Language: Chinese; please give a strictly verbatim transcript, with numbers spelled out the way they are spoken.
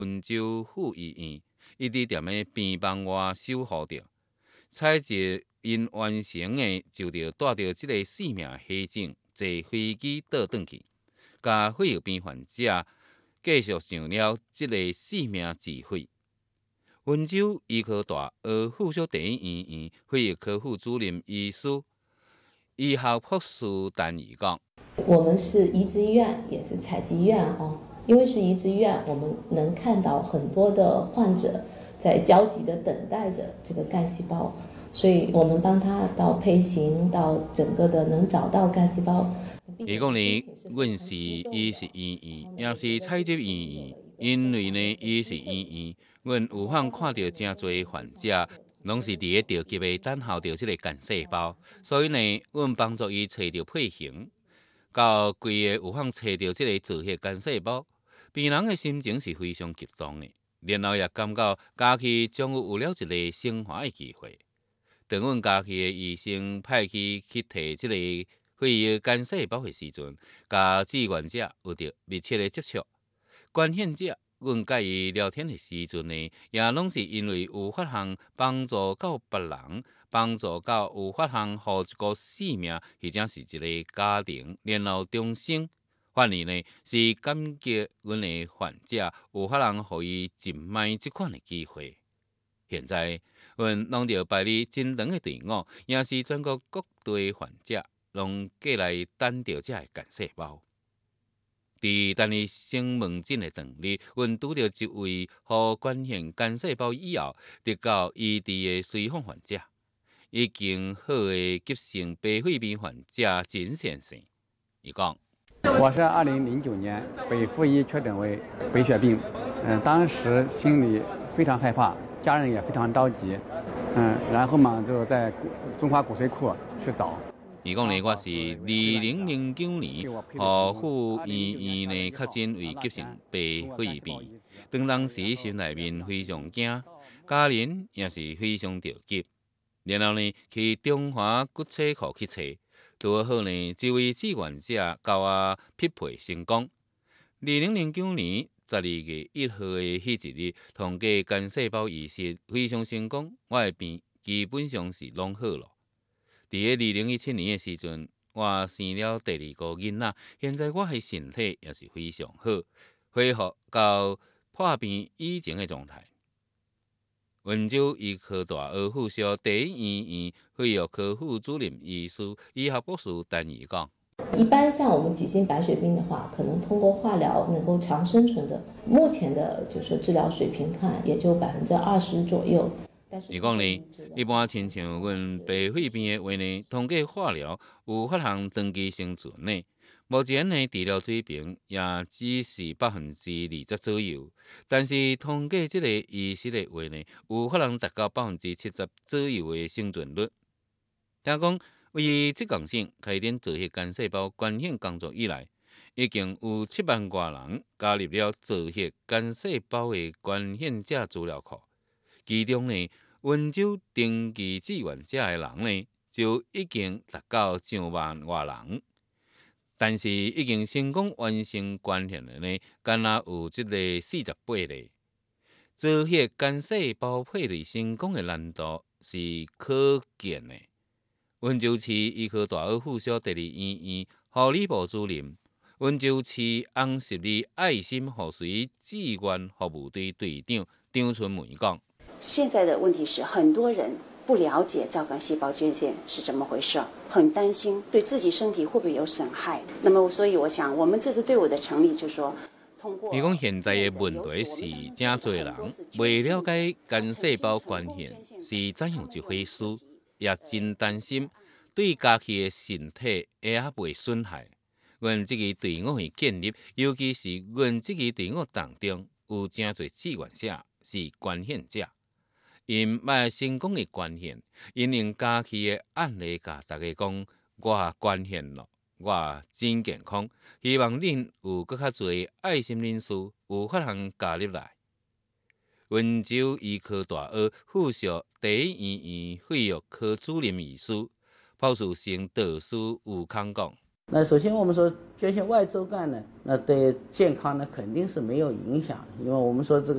温州府医院，一直踮咧病房外守护着。采集因完成的，就着带着即个性命险种，坐飞机倒转去，甲肺叶病患者继续上了即个性命智慧。温州医科大学附属第一医院肺叶科副主任医师、医学博士陈怡讲：“ 我们是移植医院，也是采集医院哦。因为是移植医院，我们能看到很多的患者在焦急的等待着这个干细胞。”所以我们帮他到配型，到整个的能找到干细胞。 伊讲呢，阮是伊是医院，也是采集医院，因为呢，伊是医院，阮有法看到真侪患者，拢是伫个着急的等候着即个干细胞，所以呢，阮帮助伊找到配型，到规个有法找到即个造血干细胞，病人的心情是非常激动的，然后也感觉家己终于有了一个升华的机会。当阮家己的医生派去去摕即个肺叶干细胞的时阵，甲志愿者有着密切的接触。捐献者，阮甲伊聊天的时阵呢，也拢是因为有法通帮助到别人，帮助到有法通互一个生命，或者是一个家庭，然后终生。反而呢，是感激阮的患者有法通互伊一摆即款的机会。现在，阮拢着排哩真长的队伍，也是全国各地患者，拢过来等着这个干细胞。伫等于升门诊的当日，阮拄着一位互捐献干细胞以后得到医治的随访患者，已经好的急性白血病患者陈先生。伊讲：“ 我是二零零九年被附医确诊为白血病，嗯，当时心里非常害怕。”家人也非常着急，嗯，然后嘛就在中华骨髓库去找。 伊讲呢，我是二零零九年，互赴医院呢确诊为急性白血病。当当时心内面非常惊，家人也是非常着急。然后呢，去中华骨髓库去找，拄好呢，这位志愿者甲我匹配成功。二零零九年十二月一号的迄一日，通过干细胞仪式非常成功，我的病基本上是拢好了。伫个二零一七年的时阵，我生了第二个囡仔，现在我的身体也是非常好，恢复到破病以前的状态。温州医科大学附属第一医院肺叶科副主任医师、医学博士陈怡讲。 一般像我们急性白血病的话，可能通过化疗能够长生存的，目前的就是治疗水平看，也就百分之二十左右。 伊讲呢，一般亲像阮白血病的话呢，通过化疗有法通长期生存呢。目前呢，治疗水平也只是百分之二十左右，但是通过这个仪式的话呢，有法通达到百分之七十左右的生存率。听讲，为这公省开展造血干细胞捐献工作以来，已经有七万多人加入了造血干细胞的捐献者资料库，其中呢，温州登记志愿者的人呢，就已经达到上万多人。但是已经成功完成捐献的呢，敢若有这个四十八例。造血干细胞配对成功的难度是可见的。温州市医科大学附属第二医院护理部主任、温州市红十字爱心护髓志愿服务队队长张春梅讲：“ 现在的问题是，很多人不了解造干细胞捐献是怎么回事，很担心对自己身体会不会有损害。那么，所以我想，我们这支队伍的成立，就是说，通过。伊讲现在的问题是，真侪人未了解干细胞捐献是怎样一回事，也真担心对家己的身体会还袂损害。阮这个队伍的建立，尤其是阮这个队伍当中有真侪志愿者是捐献者。”因卖成功的捐献，因用家己的案例甲大家讲，我捐献了，我真健康。希望恁有搁较侪爱心人士有法通加入来。温州医科大学附属第一医院肺叶科主任医师、鲍树生导师吴康讲：“ 那首先我们说捐献外周干呢，那对健康呢肯定是没有影响，因为我们说这个。”